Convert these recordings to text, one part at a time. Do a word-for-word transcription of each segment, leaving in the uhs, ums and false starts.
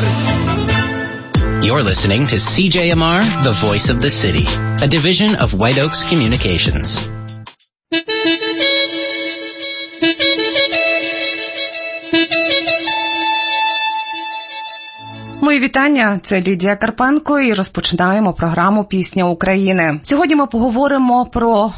R. You're listening to C J M R, the voice of the city, a division of White Oaks Communications. Мої вітання, це Лідія Карпенко і розпочинаємо програму «Пісня України». Сьогодні ми поговоримо про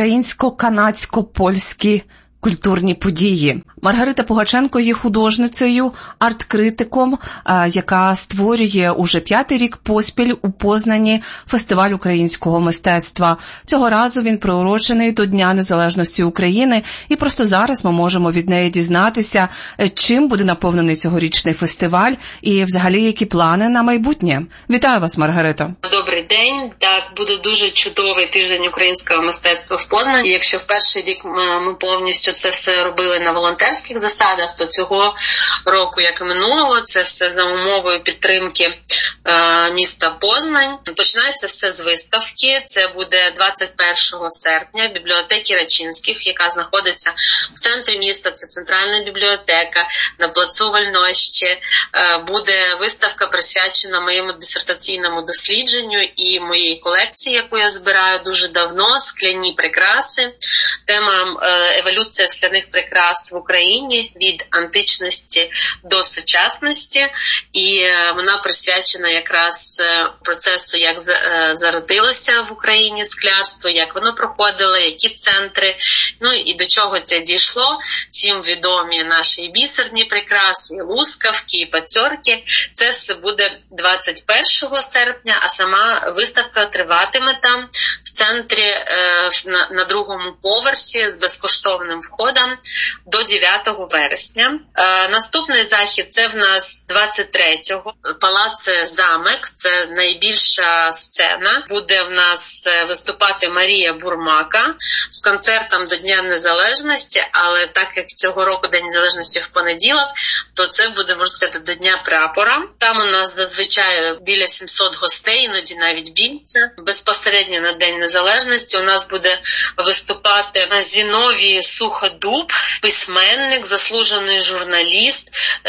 українсько-канадсько-польські культурні події. Маргарита Пугаченко є художницею, арт-критиком, яка створює уже п'ятий рік поспіль у Познані фестиваль українського мистецтва. Цього разу він приурочений до Дня Незалежності України, і просто зараз ми можемо від неї дізнатися, чим буде наповнений цьогорічний фестиваль і взагалі які плани на майбутнє. Вітаю вас, Маргарита. Добрий день. Так, буде дуже чудовий тиждень українського мистецтва в Познані. Якщо в перший рік ми повністю це все робили на волонтерських засадах, то цього року, як і минулого, це все за умовою підтримки е, міста Познань. Починається все з виставки. Це буде двадцять першого серпня в бібліотеці Рачинських, яка знаходиться в центрі міста. Це центральна бібліотека на плацу Вольності. Е, буде виставка присвячена моєму дисертаційному дослідженню і моїй колекції, яку я збираю дуже давно, скляні прикраси. Тема е, еволюція скляних прикрас в Україні від античності до сучасності, і вона присвячена якраз процесу, як зародилося в Україні склярство, як воно проходило, які центри, ну і до чого це дійшло. Всім відомі наші бісерні прикраси, і лускавки, і пацьорки. Це все буде двадцять першого серпня, а сама виставка триватиме там в центрі на, на другому поверсі з безкоштовним входом до дев'ятого вересня. Е, наступний захід – це в нас двадцять третього. Палац Замок, це найбільша сцена. Буде в нас виступати Марія Бурмака з концертом до Дня Незалежності, але так як цього року День Незалежності в понеділок, то це буде, можна сказати, до Дня Прапора. Там у нас зазвичай біля сімсот гостей, іноді навіть більше. Безпосередньо на День Незалежності у нас буде виступати Зіновій Суходуб, письменник, заслужений журналіст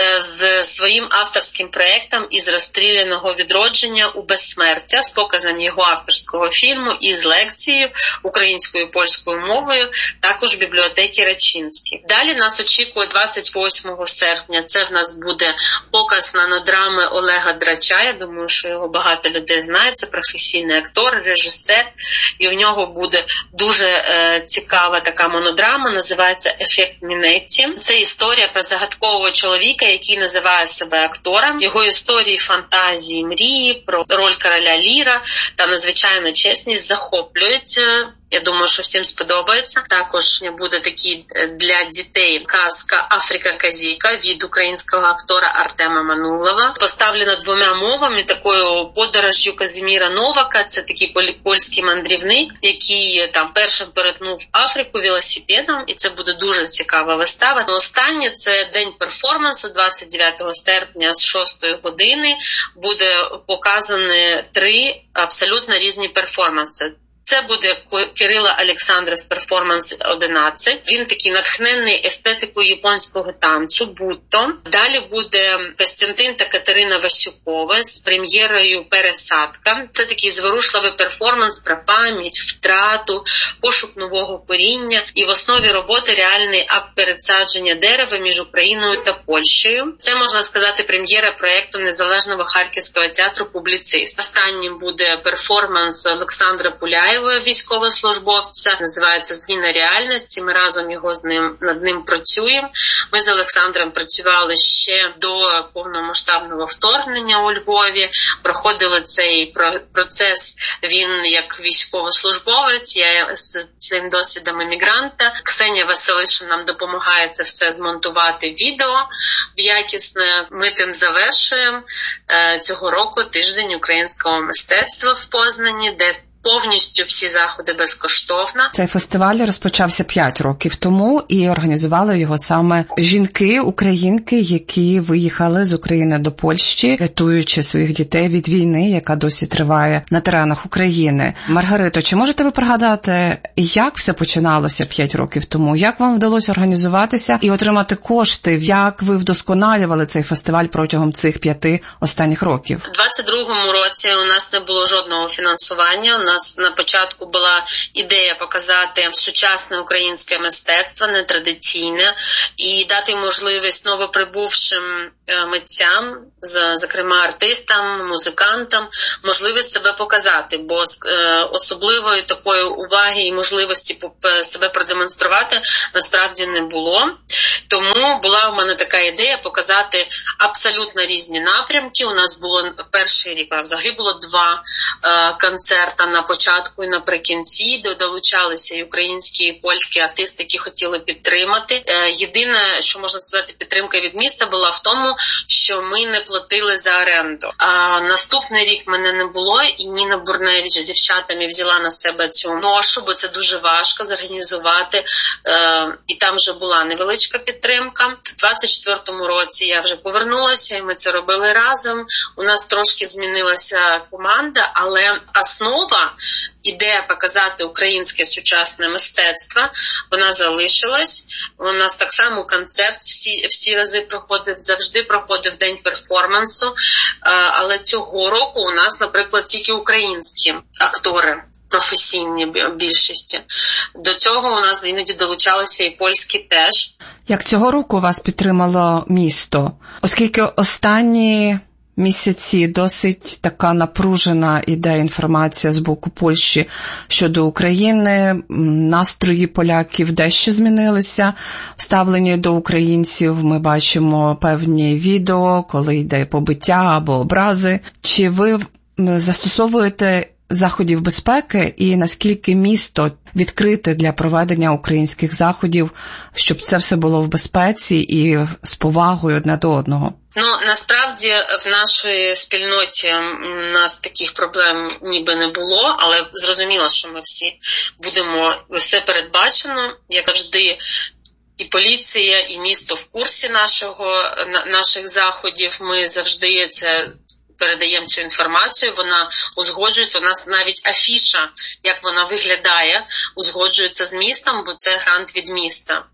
з своїм авторським проєктом із розстріляного відродження у безсмертя з показом його авторського фільму і з лекцією українською і польською мовою, також в бібліотеці Рачинських. Далі нас очікує двадцять восьмого серпня. Це в нас буде показ нанодрами Олега Драча. Я думаю, що його багато людей знають. Це професійний актор, режисер. І у нього буде дуже е, цікава така монодрама, називається «Ефект Мінетті». Це історія про загадкового чоловіка, який називає себе актором. Його історії, фантазії, мрії про роль короля Ліра та надзвичайну чесність захоплюють. Я думаю, що всім сподобається. Також буде такий для дітей казка «Африка-казійка» від українського актора Артема Манулова. Поставлена двома мовами, такою подорожжю Казиміра Новака. Це такий польський мандрівник, який там першим перетнув Африку велосипедом, і це буде дуже цікава вистава. Но останнє – це день перформансу, двадцять дев'ятого серпня з шостої години. Буде показані три абсолютно різні перформанси. Це буде Кирила Олександров перформанс одинадцять. Він такий натхнений естетикою японського танцю, будто. Далі буде Костянтин та Катерина Васюкова з прем'єрою «Пересадка». Це такий зворушливий перформанс про пам'ять, втрату, пошук нового коріння. І в основі роботи реальний акт пересадження дерева між Україною та Польщею. Це, можна сказати, прем'єра проєкту Незалежного Харківського театру «Публіцист». Останнім буде перформанс Олександра Пуляєва, військовослужбовця, називається «Зміна реальності». Ми разом його з ним над ним працюємо. Ми з Олександром працювали ще до повномасштабного вторгнення у Львові. Проходили цей процес він як військовослужбовець, я з цим досвідом емігранта. Ксенія Василишин нам допомагає це все змонтувати відео якісне. Ми тим завершуємо цього року тиждень українського мистецтва в Познані, де повністю всі заходи безкоштовно. Цей фестиваль розпочався п'ять років тому, і організували його саме жінки, українки, які виїхали з України до Польщі, рятуючи своїх дітей від війни, яка досі триває на теренах України. Маргарито, чи можете ви пригадати, як все починалося п'ять років тому? Як вам вдалося організуватися і отримати кошти? Як ви вдосконалювали цей фестиваль протягом цих п'яти останніх років? У двадцять другому році у нас не було жодного фінансування. У нас на початку була ідея показати сучасне українське мистецтво, нетрадиційне, і дати можливість новоприбувшим митцям, зокрема артистам, музикантам, можливість себе показати, бо особливої такої уваги і можливості себе продемонструвати насправді не було. Тому була в мене така ідея показати абсолютно різні напрямки. У нас було перший рік, а взагалі було два е, концерти на початку і наприкінці, де долучалися і українські, і польські артисти, які хотіли підтримати. Е, єдине, що можна сказати, підтримка від міста була в тому, що ми не платили за оренду. А наступний рік мене не було, і Ніна Бурневич з дівчатами взяла на себе цю ношу, бо це дуже важко зорганізувати. Е, і там вже була невеличка підтримка. В двадцять четвертому році я вже повернулася, і ми це робили разом. У нас трошки змінилася команда, але основа, ідея показати українське сучасне мистецтво, вона залишилась. У нас так само концерт всі, всі рази проходив, завжди проходив день перформансу, але цього року у нас, наприклад, тільки українські актори. Професійні більшості. До цього у нас іноді долучалися і польські теж. Як цього року вас підтримало місто? Оскільки останні місяці досить така напружена іде інформація з боку Польщі щодо України, настрої поляків дещо змінилися, ставлення до українців, ми бачимо певні відео, коли йде побиття або образи. Чи ви застосовуєте заходів безпеки і наскільки місто відкрите для проведення українських заходів, щоб це все було в безпеці і з повагою одне до одного? Ну, насправді, в нашій спільноті у нас таких проблем ніби не було, але зрозуміло, що ми всі будемо, все передбачено, як завжди. І поліція, і місто в курсі нашого, наших заходів, ми завжди це передаємо цю інформацію, вона узгоджується, у нас навіть афіша, як вона виглядає, узгоджується з містом, бо це грант від міста.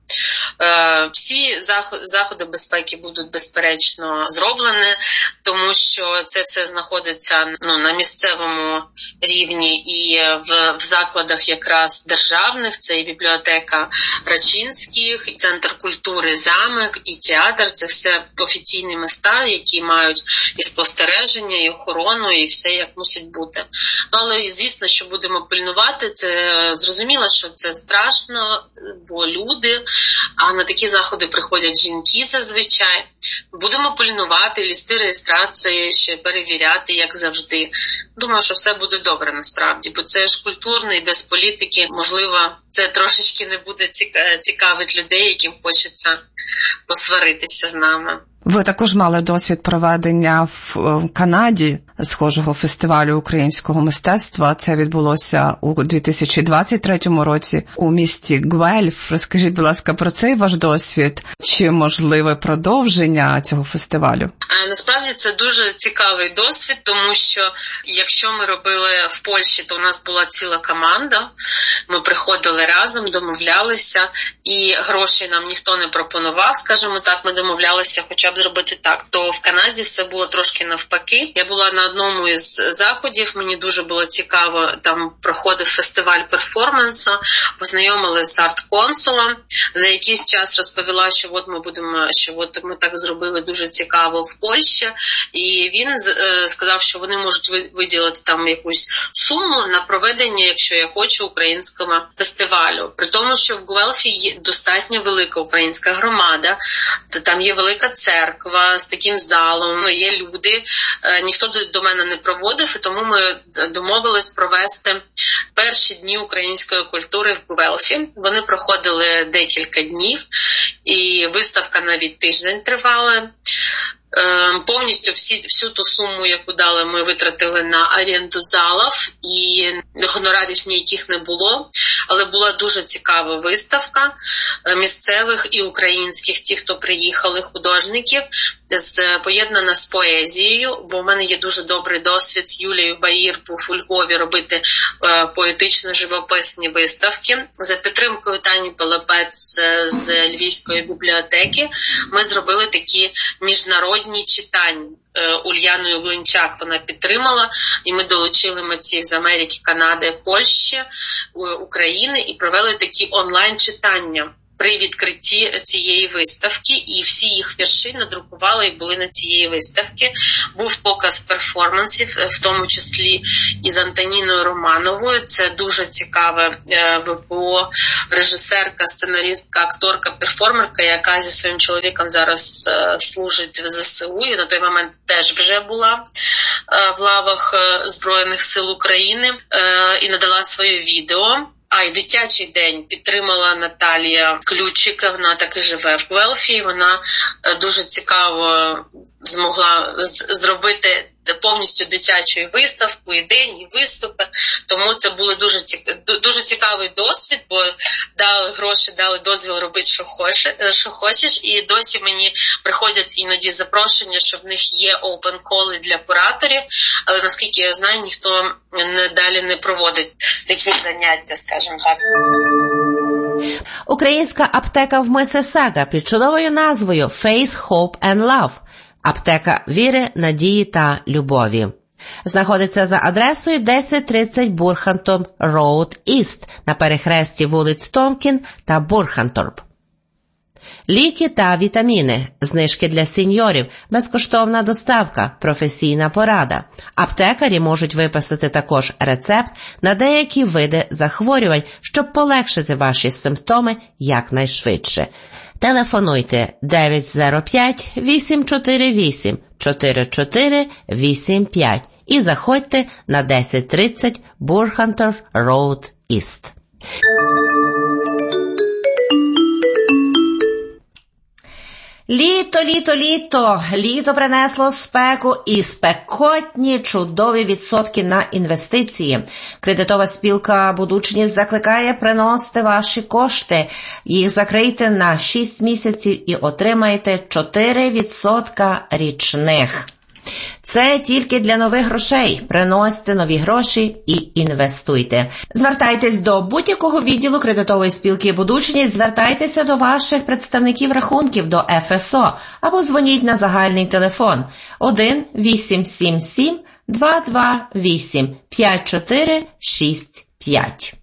Е, всі заходи безпеки будуть, безперечно, зроблені, тому що це все знаходиться ну, на місцевому рівні і в, в закладах якраз державних, це і бібліотека Рачинських, і Центр культури Замок, і театр, це все офіційні міста, які мають і спостереження, і охорону, і все як мусить бути. Ну, але, звісно, що будемо пильнувати, це зрозуміло, що це страшно, бо люди, а на такі заходи приходять жінки зазвичай. Будемо пильнувати, лісти реєстрації, ще перевіряти, як завжди. Думаю, що все буде добре насправді, бо це ж культурно і без політики. Можливо, це трошечки не буде цікавить людей, яким хочеться посваритися з нами. Ви також мали досвід проведення в Канаді схожого фестивалю українського мистецтва. Це відбулося у дві тисячі двадцять третьому році у місті Гвельф. Розкажіть, будь ласка, про цей ваш досвід. Чи можливе продовження цього фестивалю? Насправді це дуже цікавий досвід, тому що якщо ми робили в Польщі, то у нас була ціла команда. Ми приходили разом, домовлялися, і грошей нам ніхто не пропонував, скажімо так, ми домовлялися хоча б зробити так. То в Канаді все було трошки навпаки. Я була на одному із заходів, мені дуже було цікаво, там проходив фестиваль перформансу, познайомили з арт-консулом, за якийсь час розповіла, що от ми будемо, що от ми так зробили дуже цікаво в Польщі, і він е, сказав, що вони можуть виділити там якусь суму на проведення, якщо я хочу, українського фестивалю. При тому, що в Гвельфі є достатньо велика українська громада, там є велика церква з таким залом, є люди, е, ніхто до, до мене не проводив, і тому ми домовились провести перші дні української культури в Гвельфі. Вони проходили декілька днів, і виставка навіть тиждень тривала. Повністю всі, всю ту суму, яку дали, ми витратили на оренду залів, і гонорарів ніяких не було. Але була дуже цікава виставка місцевих і українських, ті, хто приїхали, художників, з, поєднана з поезією, бо в мене є дуже добрий досвід з Юлією Баїр був у Львові робити е, поетично-живописні виставки. За підтримкою Тані Пилипець з, з Львівської бібліотеки ми зробили такі міжнародні читання. Ульяною Глинчак вона підтримала, і ми долучили митців з Америки, Канади, Польщі, України і провели такі онлайн-читання при відкритті цієї виставки, і всі їх вірші надрукували і були на цієї виставки. Був показ перформансів, в тому числі із Антоніною Романовою. Це дуже цікава ВПО, режисерка, сценаристка, акторка, перформерка, яка зі своїм чоловіком зараз служить в ЗСУ, і на той момент теж вже була в лавах Збройних сил України і надала своє відео. А, і дитячий день підтримала Наталія Ключик, вона таки живе в Гвелфі, вона дуже цікаво змогла зробити повністю дитячу виставку, і день, і виступи. Тому це був дуже, дуже цікавий досвід, бо дали гроші, дали дозвіл робити, що хочеш, що хочеш. І досі мені приходять іноді запрошення, що в них є open-коли для кураторів, але наскільки я знаю, ніхто не, далі не проводить такі заняття, скажімо так. Українська аптека в Миссисага під чудовою назвою Faith, Hope and Love. Аптека віри, надії та любові. Знаходиться за адресою десять тридцять Бурханторп Роуд Іст на перехресті вулиць Томкін та Бурханторп. Ліки та вітаміни, знижки для сеньорів, безкоштовна доставка, професійна порада. Аптекарі можуть виписати також рецепт на деякі види захворювань, щоб полегшити ваші симптоми якнайшвидше. Телефонуйте дев'ять нуль п'ять вісім чотири вісім чотири чотири вісім п'ять і заходьте на десять тридцять Бурханторп Роуд Іст. Літо, літо, літо. Літо принесло спеку і спекотні чудові відсотки на інвестиції. Кредитова спілка «Будучність» закликає приносити ваші кошти. Їх закрийте на шість місяців і отримаєте чотири відсотки річних. Це тільки для нових грошей. Приносьте нові гроші і інвестуйте. Звертайтесь до будь-якого відділу кредитової спілки «Будучність», звертайтеся до ваших представників рахунків, до еф ес о, або дзвоніть на загальний телефон один вісім сім сім два два вісім п'ять чотири шість п'ять.